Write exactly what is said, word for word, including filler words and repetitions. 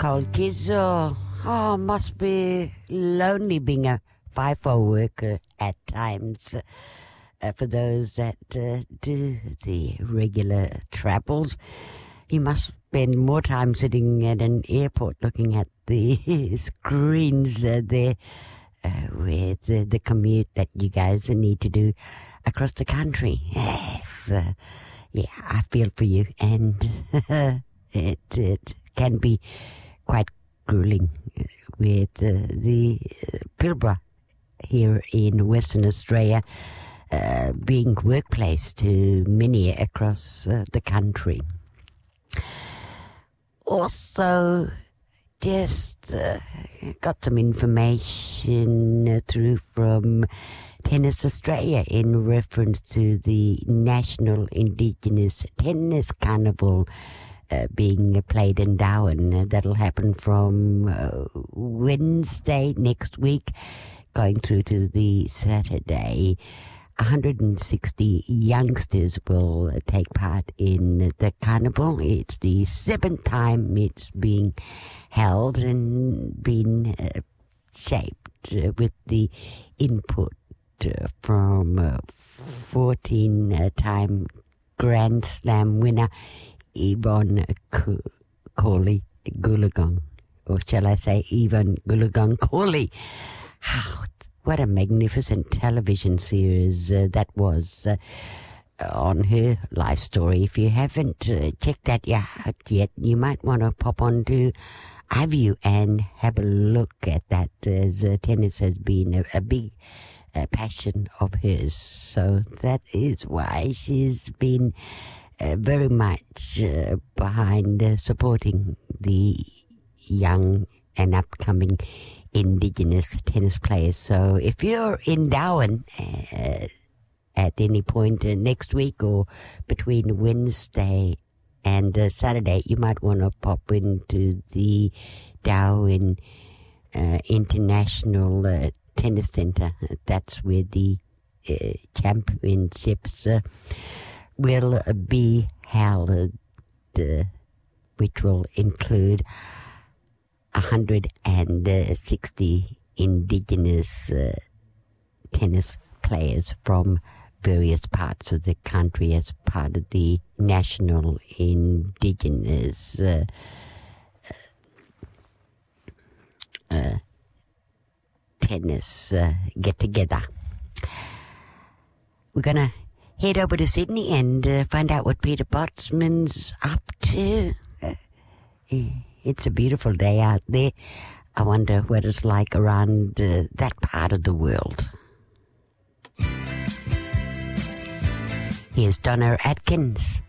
cold, kids. Oh, oh, must be lonely being a FIFO worker at times. Uh, for those that uh, do the regular travels, you must spend more time sitting at an airport looking at the screens uh, there uh, with the, the commute that you guys need to do across the country. Yes, uh, yeah, I feel for you, and it, it can be quite grueling with uh, the uh, Pilbara here in Western Australia uh, being workplace to many across uh, the country. Also, just uh, got some information uh, through from Tennis Australia in reference to the National Indigenous Tennis Carnival uh, being played in Darwin. Uh, that'll happen from uh, Wednesday next week, going through to the Saturday. one hundred sixty youngsters will take part in the carnival. It's the seventh time it's being held and been uh, shaped uh, with the input uh, from uh, fourteen-time uh, Grand Slam winner Yvonne Cawley Goolagong, or shall I say Yvonne Goolagong Cawley. How What a magnificent television series uh, that was uh, on her life story. If you haven't uh, checked that out yet, you might want to pop on to iView and have a look at that, as uh, tennis has been a, a big uh, passion of hers. So that is why she's been uh, very much uh, behind uh, supporting the young and upcoming Indigenous tennis players. So if you're in Darwin uh, at any point uh, next week or between Wednesday and uh, Saturday, you might want to pop into the Darwin uh, International uh, Tennis Centre. That's where the uh, championships uh, will be held, uh, which will include one hundred sixty Indigenous uh, tennis players from various parts of the country as part of the National Indigenous uh, uh, uh, tennis uh, get-together. We're going to head over to Sydney and uh, find out what Peter Botsman's up to. Uh, It's a beautiful day out there. I wonder what it's like around uh, that part of the world. Here's Donna Atkins.